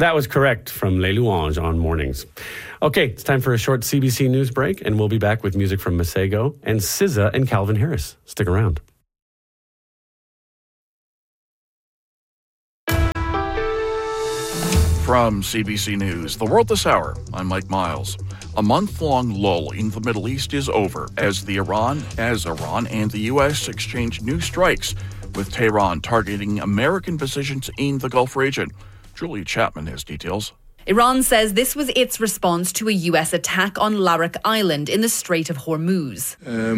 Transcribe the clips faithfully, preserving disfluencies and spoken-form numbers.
That was correct from Les Louanges on Mornings. Okay, it's time for a short C B C News break, and we'll be back with music from Masego and S Z A and Calvin Harris. Stick around. From C B C News, The World This Hour, I'm Mike Miles. A month-long lull in the Middle East is over as the Iran, as Iran and the U S exchange new strikes, with Tehran targeting American positions in the Gulf region. Julia Chapman has details. Iran says this was its response to a U S attack on Larak Island in the Strait of Hormuz.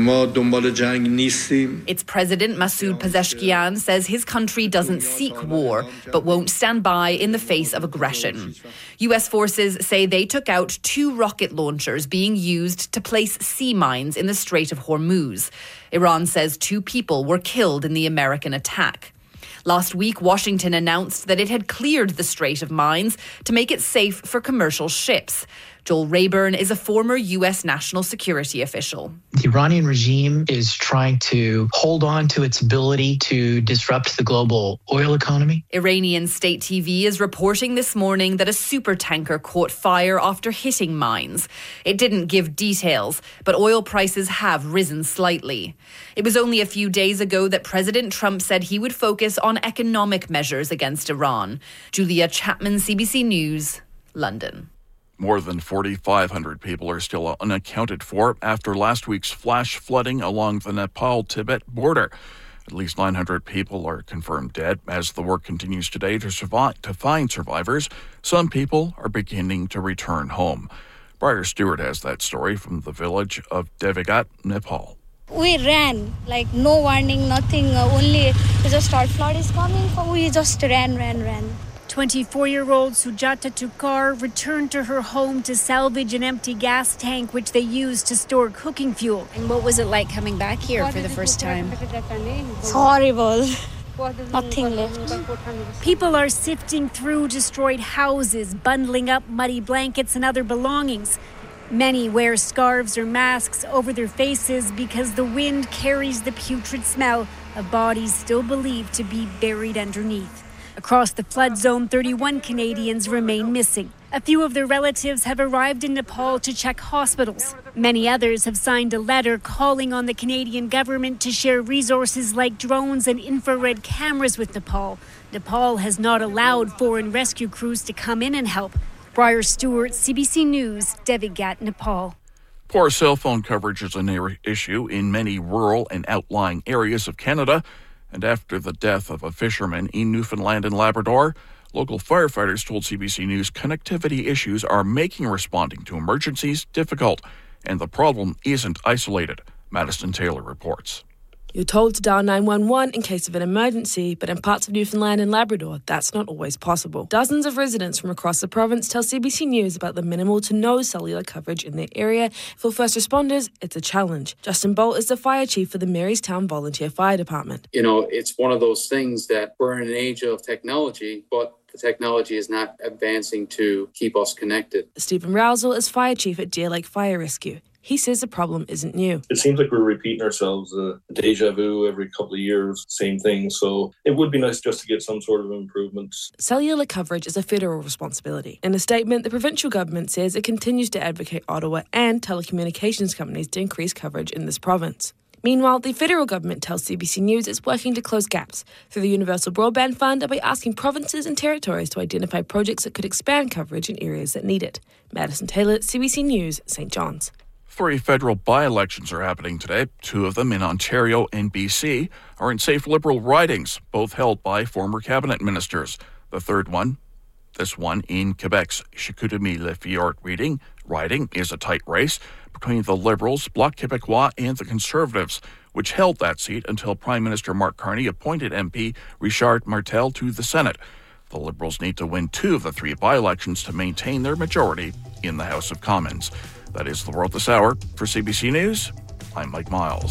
Its president, Masoud Pezeshkian, says his country doesn't seek war, but won't stand by in the face of aggression. U S forces say they took out two rocket launchers being used to place sea mines in the Strait of Hormuz. Iran says two people were killed in the American attack. Last week, Washington announced that it had cleared the Strait of mines to make it safe for commercial ships. Joel Rayburn is a former U S national security official. The Iranian regime is trying to hold on to its ability to disrupt the global oil economy. Iranian state T V is reporting this morning that a supertanker caught fire after hitting mines. It didn't give details, but oil prices have risen slightly. It was only a few days ago that President Trump said he would focus on economic measures against Iran. Julia Chapman, C B C News, London. More than forty-five hundred people are still unaccounted for after last week's flash flooding along the Nepal-Tibet border. At least nine hundred people are confirmed dead. As the work continues today to, survive, to find survivors, some people are beginning to return home. Briar Stewart has that story from the village of Devigat, Nepal. We ran, like no warning, nothing, uh, only just our flood is coming, so we just ran, ran, ran. twenty-four-year-old Sujata Tukar returned to her home to salvage an empty gas tank which they used to store cooking fuel. And what was it like coming back here for the first time? It's horrible. Nothing left. People are sifting through destroyed houses, bundling up muddy blankets and other belongings. Many wear scarves or masks over their faces because the wind carries the putrid smell of bodies still believed to be buried underneath. Across the flood zone, thirty-one Canadians remain missing. A few of their relatives have arrived in Nepal to check hospitals. Many others have signed a letter calling on the Canadian government to share resources like drones and infrared cameras with Nepal. Nepal has not allowed foreign rescue crews to come in and help. Briar Stewart, C B C News, Devigat, Nepal. Poor cell phone coverage is an issue in many rural and outlying areas of Canada. And after the death of a fisherman in Newfoundland and Labrador, local firefighters told C B C News connectivity issues are making responding to emergencies difficult, and the problem isn't isolated. Madison Taylor reports. You're told to dial nine one one in case of an emergency, but in parts of Newfoundland and Labrador, that's not always possible. Dozens of residents from across the province tell C B C News about the minimal to no cellular coverage in their area. For first responders, it's a challenge. Justin Bolt is the fire chief for the Marystown Volunteer Fire Department. You know, it's one of those things that we're in an age of technology, but the technology is not advancing to keep us connected. Stephen Rousel is fire chief at Deer Lake Fire Rescue. He says the problem isn't new. It seems like we're repeating ourselves, uh, deja vu every couple of years, same thing. So it would be nice just to get some sort of improvement. Cellular coverage is a federal responsibility. In a statement, the provincial government says it continues to advocate Ottawa and telecommunications companies to increase coverage in this province. Meanwhile, the federal government tells C B C News it's working to close gaps through the Universal Broadband Fund and by asking provinces and territories to identify projects that could expand coverage in areas that need it. Madison Taylor, C B C News, Saint John's. Three federal by-elections are happening today. Two of them in Ontario and B C are in safe Liberal ridings, both held by former cabinet ministers. The third one, this one in Quebec's Chicoutimi-Le-Fjord riding, riding is a tight race between the Liberals, Bloc Québécois, and the Conservatives, which held that seat until Prime Minister Mark Carney appointed M P Richard Martel to the Senate. The Liberals need to win two of the three by-elections to maintain their majority in the House of Commons. That is The World This Hour. For C B C News, I'm Mike Miles.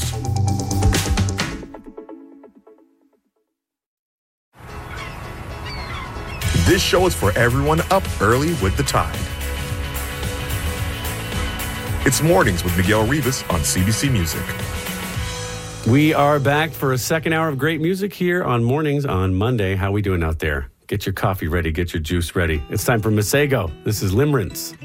This show is for everyone up early with the tide. It's Mornings with Miguel Rivas on C B C Music. We are back for a second hour of great music here on Mornings on Monday. How we doing out there? Get your coffee ready. Get your juice ready. It's time for Masego. This is Limerence.